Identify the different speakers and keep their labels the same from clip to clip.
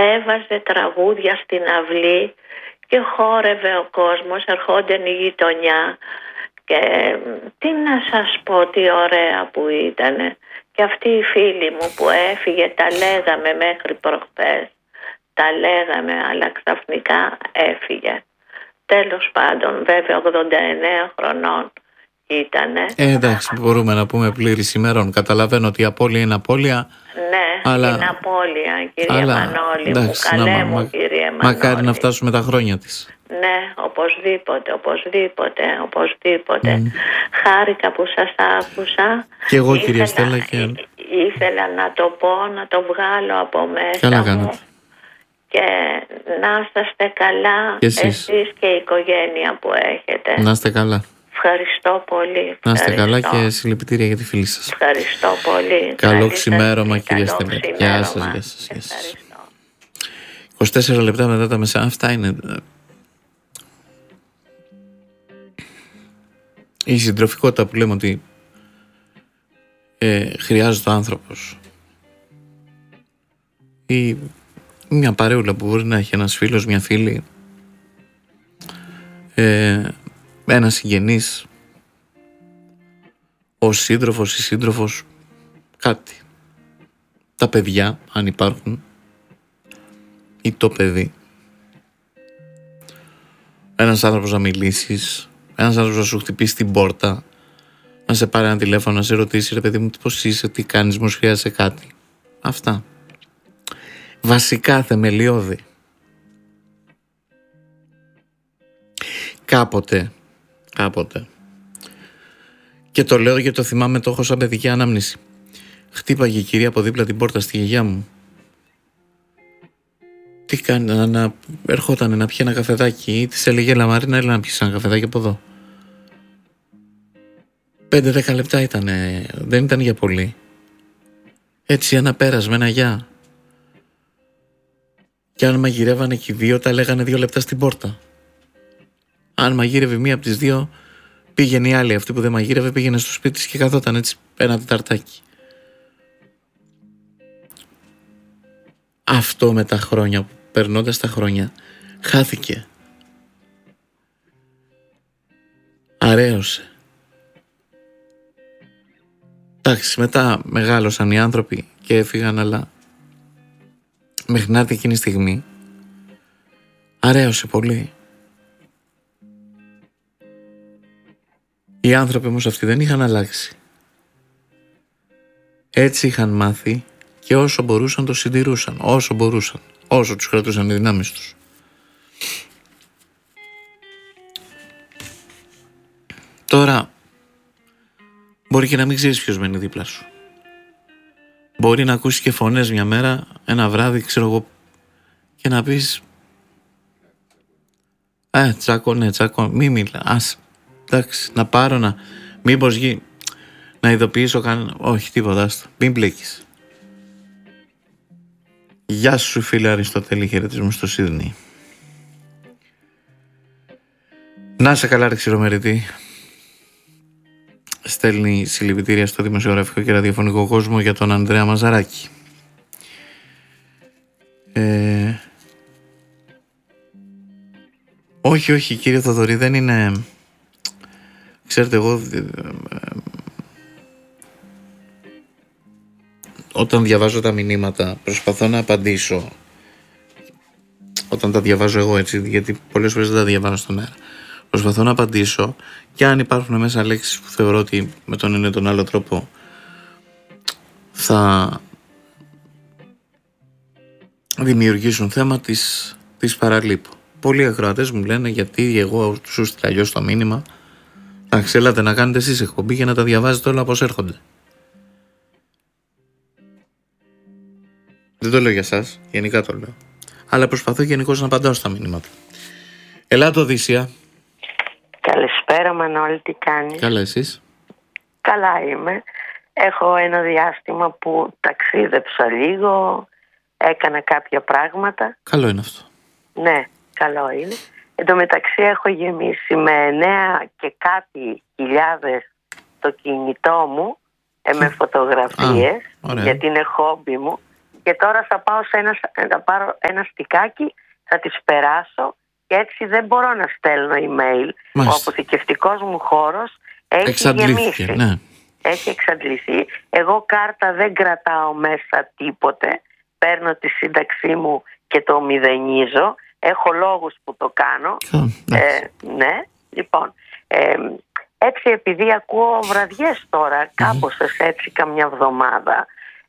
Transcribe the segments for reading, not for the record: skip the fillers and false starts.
Speaker 1: έβαζε τραγούδια στην αυλή και χόρευε ο κόσμος, ερχόντεν η γειτονιά και τι να σας πω, τι ωραία που ήτανε. Και αυτή η φίλη μου που έφυγε, τα λέγαμε μέχρι προχθές, τα λέγαμε, αλλά ξαφνικά έφυγε. Τέλος πάντων, βέβαια 89 χρονών ήτανε.
Speaker 2: Εντάξει, μπορούμε να πούμε πλήρης ημερών. Καταλαβαίνω ότι η απώλεια είναι απώλεια.
Speaker 1: Ναι,
Speaker 2: αλλά...
Speaker 1: είναι απώλεια, κύριε Μανώλη,
Speaker 2: εντάξει,
Speaker 1: μου, καλέ μου, κύριε Μανώλη.
Speaker 2: Μακάρι να φτάσουμε τα χρόνια της.
Speaker 1: Ναι, οπωσδήποτε. Χάρηκα που σας άκουσα.
Speaker 2: Και εγώ, κυρία Στέλλα.
Speaker 1: Ήθελα να το πω, να το βγάλω από μέσα.
Speaker 2: Καλά κάνετε.
Speaker 1: Και να είστε καλά
Speaker 2: και
Speaker 1: εσείς και η οικογένεια που έχετε.
Speaker 2: Να είστε καλά.
Speaker 1: Ευχαριστώ πολύ.
Speaker 2: Να είστε καλά και συλληπιτήρια για τη φίλη σας.
Speaker 1: Ευχαριστώ πολύ.
Speaker 2: Καλό ξημέρωμα, κυρία Στέλλα. Γεια σας. 24 λεπτά μετά τα μεσά. Αυτά είναι. Η συντροφικότητα που λέμε ότι χρειάζεται ο άνθρωπος, ή μια παρέουλα που μπορεί να έχει ένας φίλος, μια φίλη, ένας συγγενής, ο σύντροφος ή σύντροφος, κάτι, τα παιδιά αν υπάρχουν, ή το παιδί, ένας άνθρωπος να μιλήσεις, ένας άνθρωπος να σου χτυπήσει την πόρτα, να σε πάρει ένα τηλέφωνο, να σε ρωτήσει, ρε παιδί μου, πώς είσαι, τι κάνεις, μου χρειάζεσαι κάτι. Αυτά. Βασικά θεμελιώδη. Κάποτε, και το λέω γιατί το θυμάμαι, το έχω σαν παιδική ανάμνηση. Χτύπαγε η κυρία από δίπλα την πόρτα στη γιαγιά μου. Τι κάνει, ερχόταν να πιει ένα καφεδάκι, ή της έλεγε, έλα Μαρίνα, έλα να πιεις ένα καφεδάκι από εδώ. 5-10 λεπτά ήτανε, δεν ήταν για πολύ. Έτσι ένα πέρασμα, ένα γεια. Και αν μαγειρεύανε και οι δύο, τα λέγανε 2 λεπτά στην πόρτα. Αν μαγείρευε μία από τις δύο, πήγαινε η άλλη. Αυτή που δεν μαγείρευε πήγαινε στο σπίτι της και καθόταν έτσι ένα τεταρτάκι. Αυτό με τα χρόνια, περνώντας τα χρόνια, χάθηκε. Αρέωσε. Εντάξει, μετά μεγάλωσαν οι άνθρωποι και έφυγαν, αλλά μέχρι να έρθει εκείνη η στιγμή αρέωσε πολύ. Οι άνθρωποι όμως αυτοί δεν είχαν αλλάξει. Έτσι είχαν μάθει και όσο μπορούσαν το συντηρούσαν, όσο τους κρατούσαν οι δυνάμεις τους. Τώρα μπορεί και να μην ξέρεις ποιος μένει δίπλα σου. Μπορεί να ακούσεις και φωνές μια μέρα, ένα βράδυ, ξέρω εγώ, και να πεις τσάκο, μη μιλά, ας, εντάξει, να πάρω μήπως να ειδοποιήσω όχι τίποτα, άστα, μην μπλέκεις. Γεια σου φίλε Αριστοτέλη, χαιρετισμούς στο Σίδνεϊ. Να σε καλά ρε Ξηρομερητή. Στέλνει συλληπιτήρια στο δημοσιογραφικό και ραδιοφωνικό κόσμο για τον Ανδρέα Μαζαράκη. Όχι κύριε Θοδωρή, δεν είναι. Ξέρετε, εγώ όταν διαβάζω τα μηνύματα προσπαθώ να απαντήσω. Όταν τα διαβάζω εγώ έτσι, γιατί πολλές φορές δεν τα διαβάζω στον αέρα, προσπαθώ να απαντήσω, και αν υπάρχουν μέσα λέξεις που θεωρώ ότι με τον ένα ή τον άλλο τρόπο θα δημιουργήσουν θέμα, της παραλείπω. Πολλοί ακροατές μου λένε, γιατί εγώ σου στείλα αλλιώς το μήνυμα, θα ξέρετε να κάνετε εσείς εκπομπή για να τα διαβάζετε όλα όπως έρχονται. Δεν το λέω για σας, γενικά το λέω, αλλά προσπαθώ γενικώς να απαντάω στα μηνύματα. Ελάτε Οδύσσια.
Speaker 3: Καλησπέρα Μανώλη, τι κάνεις?
Speaker 2: Καλά, εσείς?
Speaker 3: Καλά είμαι. Έχω ένα διάστημα που ταξίδεψα λίγο, έκανα κάποια πράγματα.
Speaker 2: Καλό είναι αυτό.
Speaker 3: Ναι, καλό είναι. Εν τω μεταξύ έχω γεμίσει με 9 και κάτι χιλιάδες το κινητό μου με φωτογραφίες, γιατί είναι χόμπι μου, και τώρα θα πάρω ένα στικάκι, θα τις περάσω και έτσι δεν μπορώ να στέλνω email. Ο αποθηκευτικός μου χώρος έχει γεμίσει.
Speaker 2: Ναι.
Speaker 3: Έχει εξαντληθεί. Εγώ κάρτα δεν κρατάω μέσα τίποτε. Παίρνω τη σύνταξή μου και το μηδενίζω. Έχω λόγους που το κάνω. Ναι, λοιπόν. Έτσι, επειδή ακούω βραδιές τώρα, κάμποσες έτσι καμιά εβδομάδα,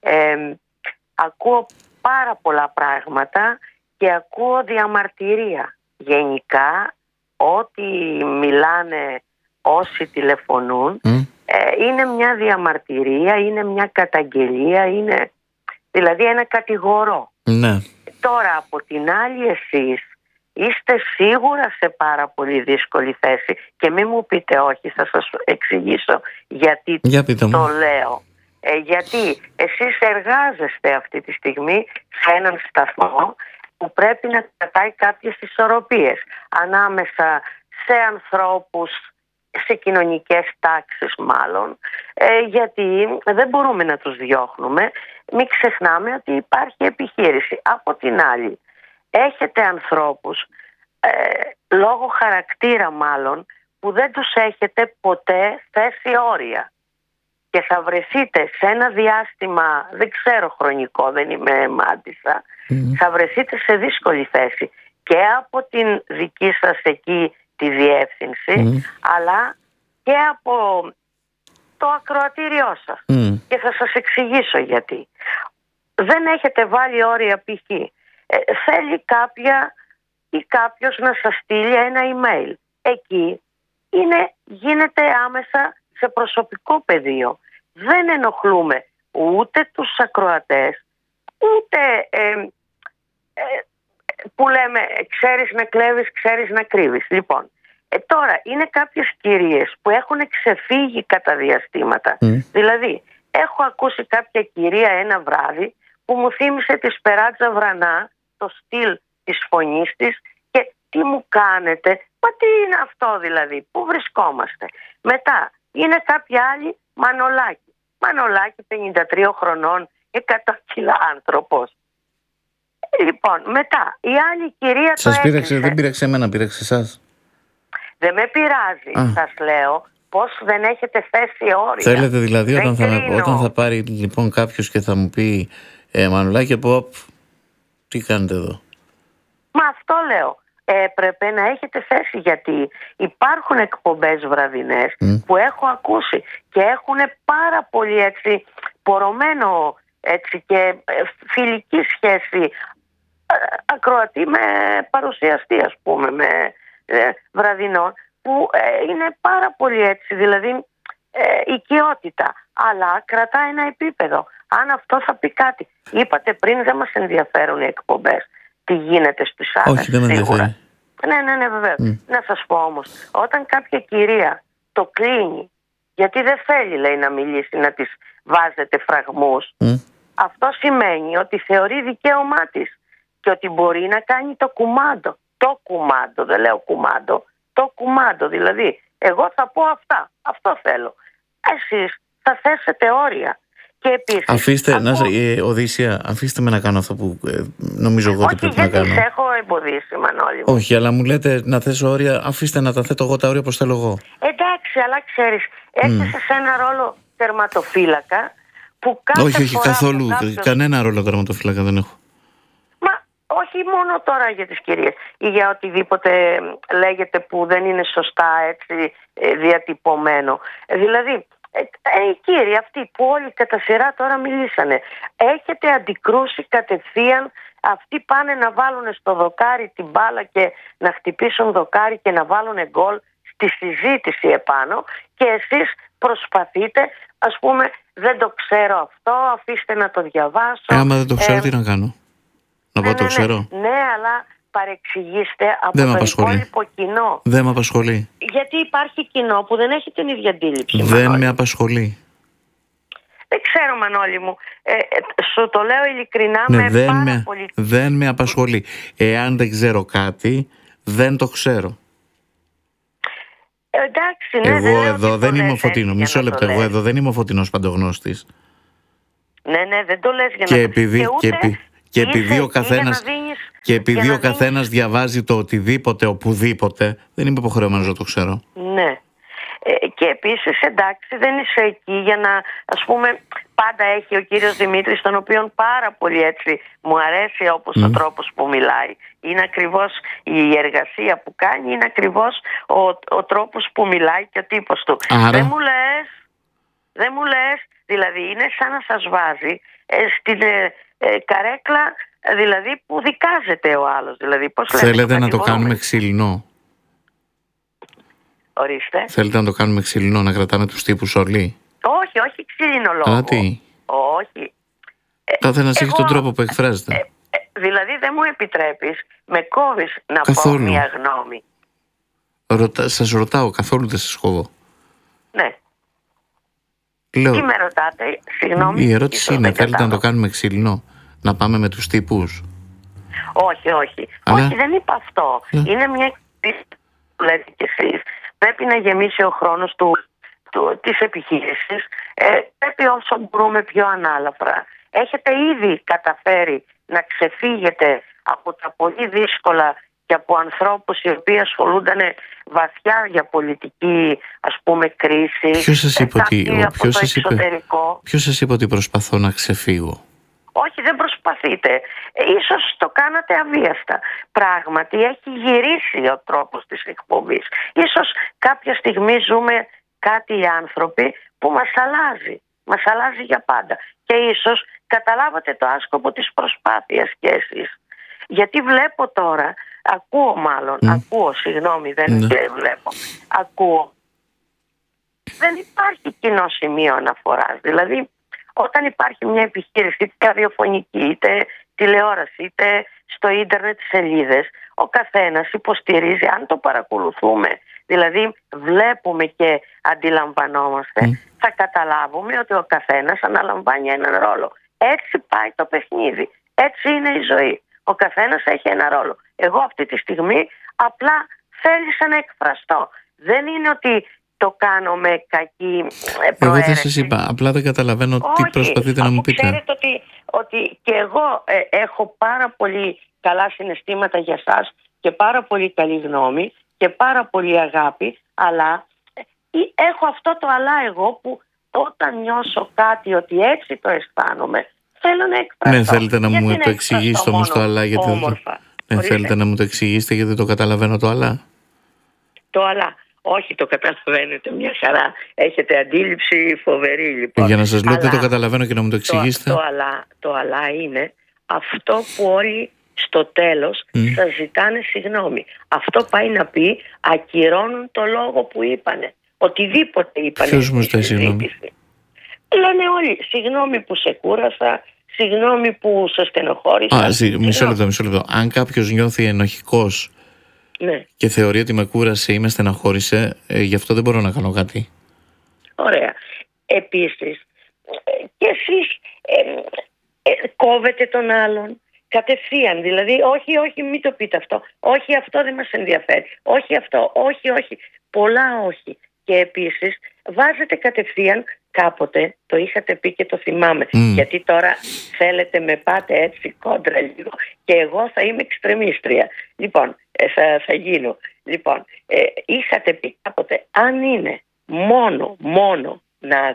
Speaker 3: ακούω πάρα πολλά πράγματα και ακούω διαμαρτυρία. Γενικά, ό,τι μιλάνε όσοι τηλεφωνούν, είναι μια διαμαρτυρία, είναι μια καταγγελία, είναι δηλαδή ένα κατηγορό.
Speaker 2: Ναι.
Speaker 3: Τώρα, από την άλλη, εσείς είστε σίγουρα σε πάρα πολύ δύσκολη θέση και μην μου πείτε όχι, θα σας εξηγήσω γιατί το λέω. Γιατί εσείς εργάζεστε αυτή τη στιγμή σε έναν σταθμό που πρέπει να κρατάει κάποιες ισορροπίες ανάμεσα σε ανθρώπους, σε κοινωνικές τάξεις μάλλον, γιατί δεν μπορούμε να τους διώχνουμε. Μην ξεχνάμε ότι υπάρχει επιχείρηση. Από την άλλη, έχετε ανθρώπους, λόγω χαρακτήρα μάλλον, που δεν τους έχετε ποτέ θέσει όρια. Και θα βρεθείτε σε ένα διάστημα, δεν ξέρω χρονικό, δεν είμαι μάντισσα, θα βρεθείτε σε δύσκολη θέση. Και από την δική σας εκεί τη διεύθυνση, αλλά και από το ακροατήριό σας. Και θα σας εξηγήσω γιατί. Δεν έχετε βάλει όρια π.χ. Θέλει κάποια ή κάποιος να σας στείλει ένα email. Εκεί γίνεται άμεσα σε προσωπικό πεδίο. Δεν ενοχλούμε ούτε τους ακροατές, ούτε που λέμε ξέρεις να κλέβεις, ξέρεις να κρύβεις. Λοιπόν, τώρα είναι κάποιες κυρίες που έχουν ξεφύγει κατά διαστήματα. Δηλαδή, έχω ακούσει κάποια κυρία ένα βράδυ που μου θύμισε τη Σπεράτζα Βρανά, το στυλ της φωνής της, και τι μου κάνετε, μα τι είναι αυτό δηλαδή, πού βρισκόμαστε. Μετά είναι κάποια άλλη Μανολάκη. Μανολάκη 53 χρονών, 100 κιλά άνθρωπος. Λοιπόν, μετά η άλλη κυρία
Speaker 2: σας πείραξε, δεν πείραξε εμένα, πείραξε εσάς.
Speaker 3: Δεν με πειράζει, σας λέω πως δεν έχετε θέσει όρια.
Speaker 2: Θέλετε δηλαδή όταν θα πάρει λοιπόν κάποιος και θα μου πει Μανολάκη, τι κάνετε εδώ.
Speaker 3: Μα αυτό λέω. Έπρεπε να έχετε θέση, γιατί υπάρχουν εκπομπές βραδινές που έχω ακούσει και έχουν πάρα πολύ έτσι πορωμένο έτσι και φιλική σχέση ακροατή με παρουσιαστή, ας πούμε, με βραδινών, που είναι πάρα πολύ έτσι, δηλαδή οικειότητα, αλλά κρατά ένα επίπεδο. Αν αυτό θα πει κάτι. Είπατε πριν, δεν μας ενδιαφέρουν οι εκπομπές. Τι γίνεται στους άλλους.
Speaker 2: Όχι, δεν με ενδιαφέρει.
Speaker 3: Ναι, βεβαίως. Να σας πω όμως, όταν κάποια κυρία το κλείνει, γιατί δεν θέλει, λέει, να μιλήσει, να της βάζετε φραγμούς, αυτό σημαίνει ότι θεωρεί δικαίωμά της και ότι μπορεί να κάνει το κουμάντο. Το κουμάντο, δεν λέω κουμάντο, το κουμάντο. Δηλαδή, εγώ θα πω αυτά, αυτό θέλω. Εσείς θα θέσετε όρια. Και επίσης,
Speaker 2: Οδύσσια, αφήστε με να κάνω αυτό που νομίζω εγώ ότι πρέπει να κάνω.
Speaker 3: Όχι, γιατί σε έχω εμποδίσει, Μανώλη μου.
Speaker 2: Όχι, αλλά μου λέτε να θέσω όρια, αφήστε να τα θέτω εγώ τα όρια πως θέλω εγώ.
Speaker 3: Εντάξει, αλλά ξέρεις, έχεις ένα ρόλο τερματοφύλακα που κάθε
Speaker 2: όχι, καθόλου. Κανένα ρόλο τερματοφύλακα δεν έχω.
Speaker 3: Μα όχι μόνο τώρα για τις κυρίες ή για οτιδήποτε λέγεται που δεν είναι σωστά έτσι διατυπωμένο. Δηλαδή, οι κύριοι αυτοί που όλοι κατά σειρά τώρα μιλήσανε, έχετε αντικρούσει κατευθείαν. Αυτοί πάνε να βάλουν στο δοκάρι την μπάλα και να χτυπήσουν δοκάρι και να βάλουν γκολ στη συζήτηση επάνω, και εσείς προσπαθείτε, ας πούμε, δεν το ξέρω αυτό, αφήστε να το διαβάσω.
Speaker 2: Άμα δεν το ξέρω, τι να κάνω? Να πω το ξέρω.
Speaker 3: Ναι, αλλά παρεξηγήστε από το υπόλοιπο κοινό.
Speaker 2: Δεν με απασχολεί.
Speaker 3: Γιατί υπάρχει κοινό που δεν έχει την ίδια αντίληψη.
Speaker 2: Δεν με απασχολεί.
Speaker 3: Δεν ξέρω, Μανώλη μου. Σου το λέω ειλικρινά, πάρα πολύ.
Speaker 2: Δεν με απασχολεί. Εάν δεν ξέρω κάτι, δεν το ξέρω.
Speaker 3: Εντάξει, ναι,
Speaker 2: εγώ εδώ δεν είμαι ο Φωτεινός. Μισό λεπτό. Εγώ εδώ δεν είμαι ο Φωτεινός Παντογνώστης.
Speaker 3: Ναι, δεν το λες για
Speaker 2: και
Speaker 3: να...
Speaker 2: Επειδή, και επειδή ο καθένας διαβάζει το οτιδήποτε, οπουδήποτε, δεν είμαι υποχρεωμένος να το ξέρω.
Speaker 3: Ναι. Και επίσης, εντάξει, δεν είσαι εκεί για να, ας πούμε, πάντα έχει ο κύριος Δημήτρης, τον οποίον πάρα πολύ έτσι μου αρέσει όπως ο τρόπος που μιλάει. Είναι ακριβώς η εργασία που κάνει, είναι ακριβώς ο τρόπος που μιλάει και ο τύπος του.
Speaker 2: Άρα...
Speaker 3: Δεν μου λες, δηλαδή είναι σαν να σας βάζει στην καρέκλα, δηλαδή που δικάζεται ο άλλος. Δηλαδή, πώς
Speaker 2: θέλετε να το κάνουμε ξύλινο?
Speaker 3: Ορίστε.
Speaker 2: Θέλετε να το κάνουμε ξύλινο, να κρατάμε τους τύπους όλοι?
Speaker 3: Όχι ξύλινο λόγο.
Speaker 2: Αλλά τι?
Speaker 3: Όχι.
Speaker 2: Κάθε ένας έχει τον τρόπο που εκφράζεται.
Speaker 3: Δηλαδή δεν μου επιτρέπεις, με κόβεις να
Speaker 2: καθόλου.
Speaker 3: πω μια γνώμη.
Speaker 2: Σας ρωτάω, καθόλου δεν σας κόβω.
Speaker 3: Ναι.
Speaker 2: Λέω,
Speaker 3: τι με ρωτάτε, συγγνώμη?
Speaker 2: Η ερώτηση είναι, θέλετε να το κάνουμε ξύλινο, να πάμε με τους τύπους?
Speaker 3: Όχι.
Speaker 2: Αλλά...
Speaker 3: Όχι, δεν είπα αυτό. Είναι μια που λέτε κι εσείς. Πρέπει να γεμίσει ο χρόνος της επιχείρησης. Πρέπει όσο μπορούμε πιο ανάλαφρα. Έχετε ήδη καταφέρει να ξεφύγετε από τα πολύ δύσκολα και από ανθρώπους οι οποίοι ασχολούνταν βαθιά για πολιτική, ας πούμε, κρίση.
Speaker 2: Ποιος σας είπε ότι προσπαθώ να ξεφύγω?
Speaker 3: Όχι, δεν προσπαθείτε. Ίσως το κάνατε αβίαστα. Πράγματι έχει γυρίσει ο τρόπος της εκπομπής. Ίσως κάποια στιγμή ζούμε κάτι οι άνθρωποι που μας αλλάζει. Μας αλλάζει για πάντα. Και ίσως καταλάβατε το άσκοπο της προσπάθειας κι εσείς. Γιατί βλέπω τώρα, ακούω, συγγνώμη, δεν βλέπω. Ακούω. Δεν υπάρχει κοινό σημείο αναφοράς. Δηλαδή, όταν υπάρχει μια επιχείρηση, είτε ραδιοφωνική, είτε τηλεόραση, είτε στο ίντερνετ σελίδες, ο καθένας υποστηρίζει, αν το παρακολουθούμε, δηλαδή βλέπουμε και αντιλαμβανόμαστε, θα καταλάβουμε ότι ο καθένας αναλαμβάνει έναν ρόλο. Έτσι πάει το παιχνίδι. Έτσι είναι η ζωή. Ο καθένας έχει ένα ρόλο. Εγώ αυτή τη στιγμή απλά θέλησα να εκφραστώ. Δεν είναι ότι το κάνω με κακή προαίρεση.
Speaker 2: Εγώ δεν σας είπα, απλά δεν καταλαβαίνω τι προσπαθείτε να μου πείτε.
Speaker 3: Ξέρετε ότι και εγώ έχω πάρα πολύ καλά συναισθήματα για σας και πάρα πολύ καλή γνώμη και πάρα πολύ αγάπη, αλλά έχω αυτό το αλλά εγώ που όταν νιώσω κάτι ότι έτσι το αισθάνομαι, θέλω να εκφραστώ.
Speaker 2: Ναι, θέλετε να μου το εξηγήσετε όμως το αλλά? Θέλετε να μου το εξηγήσετε γιατί το καταλαβαίνω το αλλά?
Speaker 3: Το αλλά. Όχι, το καταλαβαίνετε μια χαρά. Έχετε αντίληψη φοβερή, λοιπόν.
Speaker 2: Για να σας λέω ότι το καταλαβαίνω και να μου το εξηγήσετε.
Speaker 3: Το αλλά είναι αυτό που όλοι στο τέλος σας ζητάνε συγγνώμη. Αυτό πάει να πει ακυρώνουν το λόγο που είπανε. Οτιδήποτε είπανε.
Speaker 2: Ποιος μου ζητάει συγγνώμη?
Speaker 3: Λένε όλοι συγγνώμη που σε κούρασα, συγγνώμη που σε στενοχώρησα.
Speaker 2: Μισό λεπτό. Αν κάποιος νιώθει ενοχικός, ναι, και θεωρεί ότι με κούρασε ή με στεναχώρησε, γι' αυτό δεν μπορώ να κάνω κάτι.
Speaker 3: Ωραία. Επίσης, και εσείς κόβετε τον άλλον κατευθείαν. Δηλαδή, όχι, μην το πείτε αυτό. Όχι, αυτό δεν μας ενδιαφέρει. Όχι αυτό, όχι. Πολλά όχι. Και επίσης, βάζετε κατευθείαν, κάποτε το είχατε πει και το θυμάμαι, γιατί τώρα θέλετε με πάτε έτσι κόντρα λίγο και εγώ θα είμαι εξτρεμίστρια. Λοιπόν, θα γίνω. Λοιπόν, είχατε πει κάποτε, αν είναι μόνο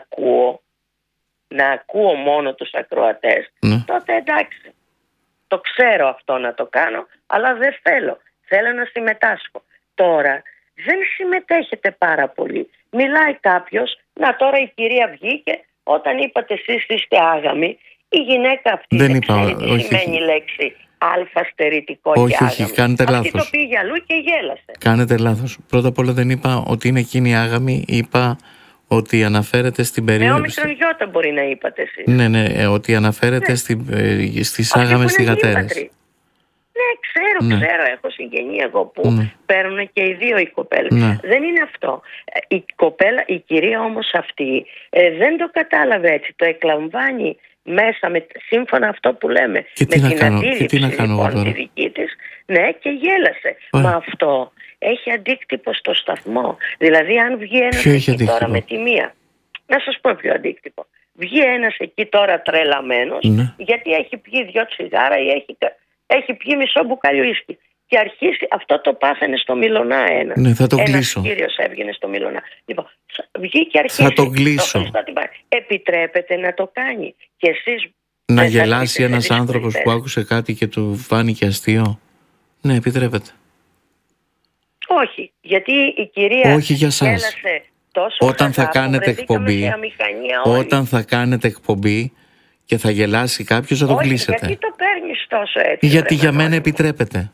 Speaker 3: να ακούω μόνο τους ακροατές, τότε εντάξει, το ξέρω αυτό να το κάνω, αλλά δεν θέλω να συμμετάσχω. Τώρα δεν συμμετέχετε πάρα πολύ. Μιλάει κάποιος, τώρα η κυρία βγήκε, όταν είπατε εσείς είστε άγαμοι, η γυναίκα αυτή δεν ξέρει τι σημαίνει η λέξη αλφαστερητικό και άγαμη.
Speaker 2: Όχι, κάνετε λάθος.
Speaker 3: Αυτή το πήγε αλλού και γέλασε.
Speaker 2: Κάνετε λάθος. Πρώτα απ' όλα δεν είπα ότι είναι εκείνη άγαμη, είπα ότι αναφέρεται στην περίοδο.
Speaker 3: Όμικρον γιώτα μπορεί να είπατε εσείς.
Speaker 2: Ναι, ότι αναφέρεται στις άγαμες θυγατέρες.
Speaker 3: Ναι, ξέρω, έχω συγγενή εγώ που παίρνουν και οι δύο οι κοπέλες. Δεν είναι αυτό. Η κυρία όμως αυτή δεν το κατάλαβε έτσι. Το εκλαμβάνει μέσα σύμφωνα αυτό που λέμε.
Speaker 2: Και με την αντίληψη λοιπόν
Speaker 3: τη δική της. Ναι, και γέλασε. Μα αυτό έχει αντίκτυπο στο σταθμό. Δηλαδή αν βγει ένας εκεί τώρα με τη μία. Να σας πω ποιο αντίκτυπο. βγει ένας εκεί τώρα τρελαμένος, γιατί έχει πιει 2 τσιγάρα ή έχει πιει μισό μπουκάλι ουίσκι. Και αρχίσει, αυτό το πάθαινε στο Μιλωνά ένα.
Speaker 2: Ναι, θα το
Speaker 3: ένας
Speaker 2: κλείσω.
Speaker 3: κύριος έβγαινε στο Μιλωνά. Λοιπόν, βγήκε και αρχίσει.
Speaker 2: Θα το κλείσω.
Speaker 3: Επιτρέπεται να το κάνει. Και εσείς
Speaker 2: να γελάσει ένας άνθρωπος που άκουσε κάτι και του φάνηκε αστείο. Ναι, επιτρέπεται.
Speaker 3: Όχι, γιατί η κυρία
Speaker 2: όχι για σας. Όταν θα κάνετε εκπομπή, όταν θα κάνετε εκπομπή και θα γελάσει κάποιος, θα το κλείσετε.
Speaker 3: Γιατί το παίρνεις τόσο έτσι?
Speaker 2: Γιατί για μένα επιτρέπεται.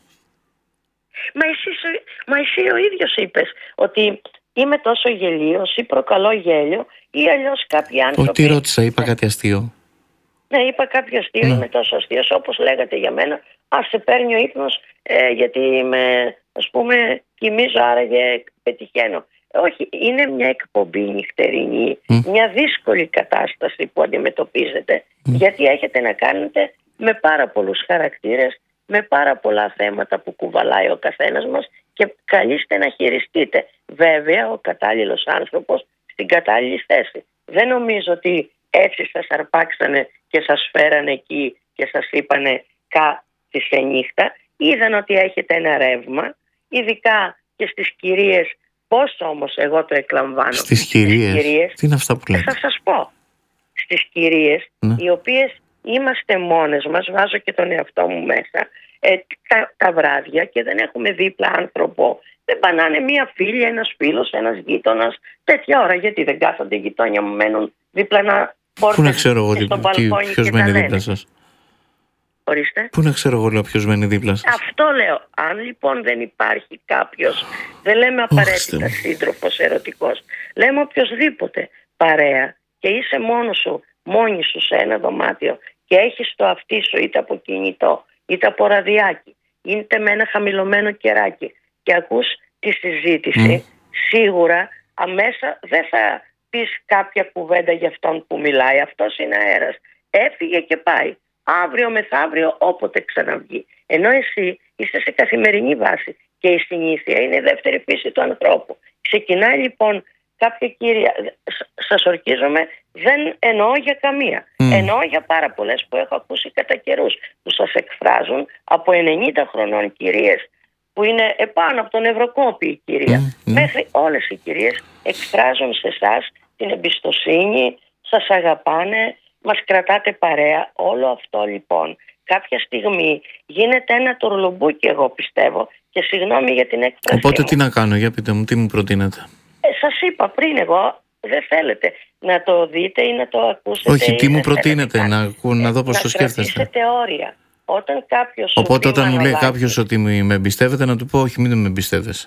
Speaker 3: Μα εσύ ο ίδιος είπες ότι είμαι τόσο γελίος ή προκαλώ γέλιο ή αλλιώς κάποιοι άνθρωποι...
Speaker 2: Όχι, ρώτησα, είπα κάτι αστείο.
Speaker 3: Ναι, είπα κάποιο αστείο, είμαι τόσο αστείος όπως λέγατε για μένα. Σε παίρνει ο ύπνος γιατί ας πούμε κοιμίζω, άραγε πετυχαίνω. Όχι, είναι μια εκπομπή νυχτερινή, μια δύσκολη κατάσταση που αντιμετωπίζετε, γιατί έχετε να κάνετε με πάρα πολλούς χαρακτήρες, με πάρα πολλά θέματα που κουβαλάει ο καθένας μας και καλείστε να χειριστείτε. Βέβαια, ο κατάλληλος άνθρωπος στην κατάλληλη θέση. Δεν νομίζω ότι έτσι σας αρπάξανε και σας φέρανε εκεί και σας είπανε κάτι σε νύχτα. Είδαν ότι έχετε ένα ρεύμα, ειδικά και στις κυρίες. Πώς όμως εγώ το εκλαμβάνω?
Speaker 2: Στις κυρίες. Τι είναι αυτά που λέτε?
Speaker 3: Θα σας πω. Στις κυρίες, οι οποίες είμαστε μόνες μας, βάζω και τον εαυτό μου μέσα, τα βράδια και δεν έχουμε δίπλα άνθρωπο. Δεν πανάνε μία φίλη, ένας φίλος, ένας γείτονας, τέτοια ώρα. Γιατί δεν κάθονται οι γειτόνια μου, μένουν δίπλα να πόρτες.
Speaker 2: Πού να ξέρω εγώ ποιος μένει δίπλα σας?
Speaker 3: Ορίστε.
Speaker 2: Πού να ξέρω εγώ ποιος μένει δίπλα σας?
Speaker 3: Αυτό λέω. Αν λοιπόν δεν υπάρχει κάποιος, δεν λέμε απαραίτητα σύντροφος ερωτικός, λέμε οποιοσδήποτε παρέα και είσαι μόνος σου, μόνη σου σε ένα δωμάτιο και έχεις το αυτί σου είτε από κινητό, είτε από ραδιάκι, είτε με ένα χαμηλωμένο κεράκι και ακούς τη συζήτηση, σίγουρα αμέσα δεν θα πεις κάποια κουβέντα για αυτόν που μιλάει. Αυτός είναι αέρας. Έφυγε και πάει. Αύριο μεθαύριο όποτε ξαναβγεί. Ενώ εσύ είσαι σε καθημερινή βάση και η συνήθεια είναι η δεύτερη φύση του ανθρώπου. Ξεκινάει λοιπόν κάποια κύρια, σας ορκίζομαι, δεν εννοώ για καμία. Εννοώ για πάρα πολλές που έχω ακούσει κατά καιρούς, που σας εκφράζουν από 90 χρονών κυρίες που είναι επάνω από τον Ευρωκόπη η κυρία, μέχρι όλες οι κυρίες εκφράζουν σε εσάς την εμπιστοσύνη, σας αγαπάνε, μας κρατάτε παρέα. Όλο αυτό λοιπόν κάποια στιγμή γίνεται ένα τουρλουμπούκι, εγώ πιστεύω, και συγγνώμη για την έκφραση.
Speaker 2: Οπότε τι να κάνω, για πείτε μου, τι μου προτείνετε?
Speaker 3: Σας είπα πριν, εγώ δεν θέλετε να το δείτε ή να το ακούσετε.
Speaker 2: Όχι, τι μου προτείνετε, να δω πώς το σκέφτεστε.
Speaker 3: Να κρατήσετε όρια. Όταν κάποιος
Speaker 2: οπότε όταν μου λέει κάποιος ότι με εμπιστεύεται, να του πω όχι, μην με εμπιστεύεσαι.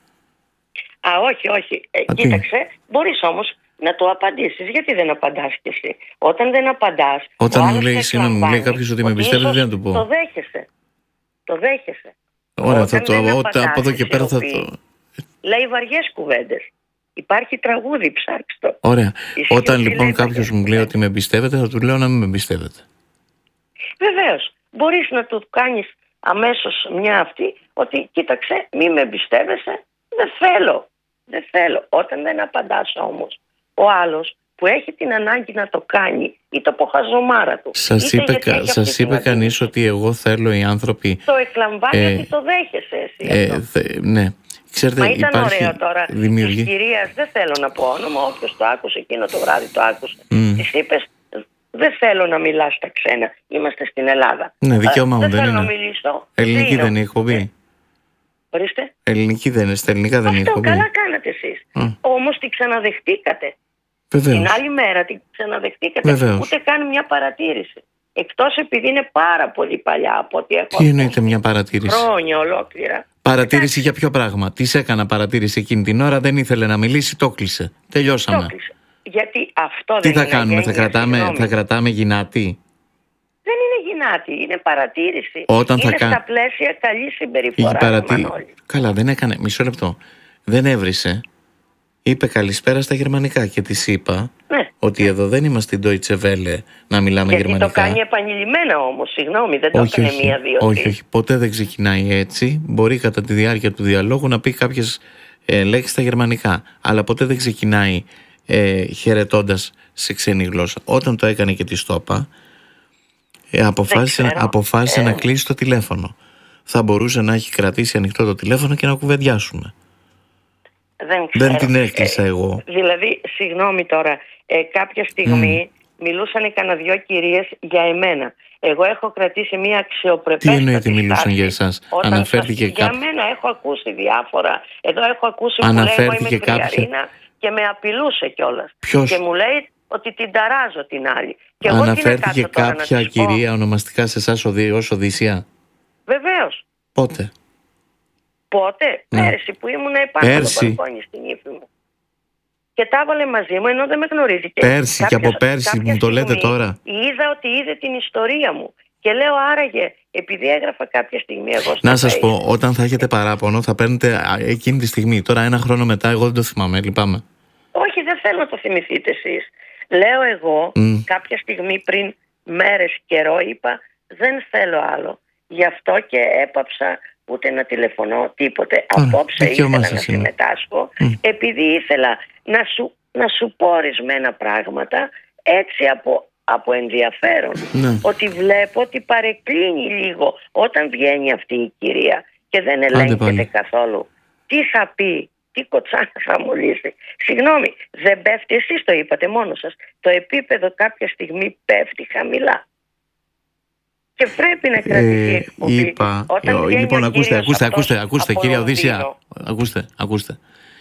Speaker 3: Όχι. Κοίταξε, μπορείς όμως να το απαντήσεις. Γιατί δεν απαντάς κι εσύ? Όταν δεν απαντάς,
Speaker 2: όταν μου λέει κάποιος ότι με εμπιστεύεται, δεν να του πω.
Speaker 3: Το δέχεσαι.
Speaker 2: Ωραία, από εδώ και πέρα θα το...
Speaker 3: Λέει βαριές κουβέντες. Υπάρχει τραγούδι, ψάξτε το.
Speaker 2: Ωραία. Όταν λοιπόν κάποιος μου λέει ότι με εμπιστεύεται, θα του λέω να μην με εμπιστεύεται.
Speaker 3: Βεβαίως. Μπορείς να του κάνεις αμέσως μια αυτή, ότι κοίταξε, μη με εμπιστεύεσαι, δεν θέλω. Όταν δεν απαντάς όμως, ο άλλος που έχει την ανάγκη να το κάνει, είτε από χαζομάρα του.
Speaker 2: Σας είπε κανείς ότι εγώ θέλω οι άνθρωποι...
Speaker 3: Το εκλαμβάνει ότι το δέχεσαι εσύ.
Speaker 2: Ναι. Ξέρετε,
Speaker 3: μα ήταν ωραίο τώρα
Speaker 2: της
Speaker 3: κυρίας, δεν θέλω να πω όνομα, όποιος το άκουσε εκείνο το βράδυ το άκουσε. Της είπες, δεν θέλω να μιλάς στα ξένα, είμαστε στην Ελλάδα.
Speaker 2: Ναι, δικαίωμά μου δεν
Speaker 3: θέλω
Speaker 2: είναι.
Speaker 3: Να μιλήσω.
Speaker 2: Ελληνική δεν είναι η εκπομπή.
Speaker 3: Ορίστε.
Speaker 2: Ελληνική δεν είναι, στα ελληνικά δεν είναι η εκπομπή.
Speaker 3: Αυτό καλά κάνατε εσείς. Όμως τη ξαναδεχτήκατε.
Speaker 2: Βεβαίως.
Speaker 3: Την άλλη μέρα την ξαναδεχτήκατε.
Speaker 2: Βεβαίως.
Speaker 3: Ούτε καν μια παρατήρηση. Εκτός επειδή είναι πάρα πολύ παλιά από ό,τι έχω.
Speaker 2: Τι εννοείται μια παρατήρηση?
Speaker 3: Χρόνια ολόκληρα.
Speaker 2: Παρατήρηση για ποιο πράγμα? Της έκανα παρατήρηση εκείνη την ώρα, δεν ήθελε να μιλήσει, το κλείσε. Τελειώσαμε.
Speaker 3: Το κλείσε. Γιατί αυτό
Speaker 2: τι
Speaker 3: δεν
Speaker 2: θα κάνουμε, θα κρατάμε γυνάτη?
Speaker 3: Δεν είναι γυνάτη, είναι παρατήρηση.
Speaker 2: Όταν
Speaker 3: είναι στα πλαίσια καλή συμπεριφορά.
Speaker 2: Καλά, δεν έκανε, μισό λεπτό. Δεν έβρισε. Είπε καλησπέρα στα γερμανικά και της είπα ότι εδώ δεν είμαστε στην Deutsche Welle να μιλάμε γερμανικά.
Speaker 3: Γιατί το κάνει επανειλημμένα όμως, συγγνώμη, δεν το έκανε μία-δύο.
Speaker 2: Όχι, ποτέ δεν ξεκινάει έτσι. Μπορεί κατά τη διάρκεια του διαλόγου να πει κάποιες λέξεις στα γερμανικά, αλλά ποτέ δεν ξεκινάει χαιρετώντας σε ξένη γλώσσα. Όταν το έκανε και τη στόπα, αποφάσισε να κλείσει το τηλέφωνο. Θα μπορούσε να έχει κρατήσει ανοιχτό το τηλέφωνο και να κουβεντιάσουμε. Δεν την έκλεισα εγώ.
Speaker 3: Δηλαδή, συγγνώμη τώρα, κάποια στιγμή μιλούσαν κανένα δυο κυρίες για εμένα. Εγώ έχω κρατήσει μια αξιοπρεπέστατη.
Speaker 2: Τι εννοείται μιλούσαν για εσάς? Αναφέρθηκε
Speaker 3: για μένα έχω ακούσει διάφορα. Εδώ έχω ακούσει που λέει εγώ είμαι κρυαρίνα και με απειλούσε κιόλας.
Speaker 2: Ποιος?
Speaker 3: Και μου λέει ότι την ταράζω την άλλη. Και
Speaker 2: αναφέρθηκε κάποια κυρία ονομαστικά σε εσάς ως Οδύσσια?
Speaker 3: Βεβαίως.
Speaker 2: Πότε?
Speaker 3: Πέρσι που ήμουν επάνω από το μπαλκόνι στην ύφη μου. Και τα έβαλε μαζί μου ενώ δεν με γνωρίζει.
Speaker 2: Πέρσι και από πέρσι μου το λέτε τώρα.
Speaker 3: Είδα ότι είδε την ιστορία μου. Και λέω άραγε, επειδή έγραφα κάποια στιγμή εγώ.
Speaker 2: Να σας πω, όταν θα έχετε παράπονο θα παίρνετε εκείνη τη στιγμή. Τώρα ένα χρόνο μετά εγώ δεν το θυμάμαι, λυπάμαι.
Speaker 3: Όχι, δεν θέλω να το θυμηθείτε εσείς. Λέω εγώ κάποια στιγμή πριν μέρες καιρό είπα δεν θέλω άλλο. Γι' αυτό και έπαψα ούτε να τηλεφωνώ τίποτε. Απόψε ήθελα να συμμετάσχω επειδή ήθελα να σου πω ορισμένα πράγματα έτσι από ενδιαφέρον. Ότι βλέπω ότι παρεκκλίνει λίγο όταν βγαίνει αυτή η κυρία και δεν ελέγχεται καθόλου. Τι θα πει, τι κοτσάνα θα μολύσει. Συγγνώμη, δεν πέφτει, εσείς το είπατε μόνο σας. Το επίπεδο κάποια στιγμή πέφτει χαμηλά. Και πρέπει να κρατήσει εκπομπή.
Speaker 2: Λοιπόν, ακούστε, κυρία Οδύσσια. Ακούστε.